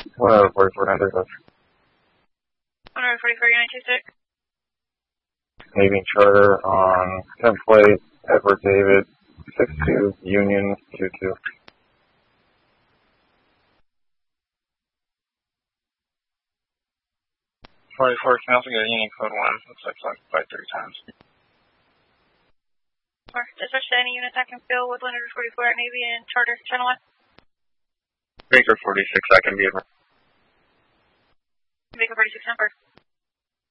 144 144 Navy Charter on template Edward David 62 Union 22. 44 cancel, get Union code 1. Looks like it's by 3 times. Dispatch to any unit that can fill with Leonard 44 at Navy and Charter Channel 1. Baker 46, I can be at Baker 46, number.